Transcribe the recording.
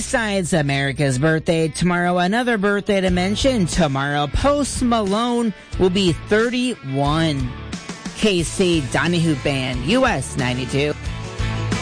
Besides America's birthday tomorrow, another birthday to mention. Tomorrow, Post Malone will be 31. KC Donahue Band, US 92.